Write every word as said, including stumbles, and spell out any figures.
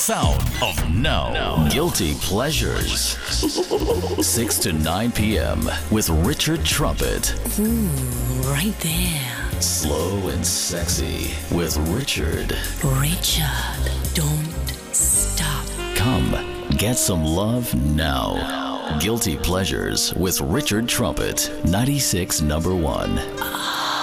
sound of now. Guilty Pleasures. six to nine p.m. with Richard Trumpet. Ooh, right there. Slow and sexy with Richard. Richard, don't stop. Come, get some love now. Guilty Pleasures with Richard Trumpet. ninety-six number one.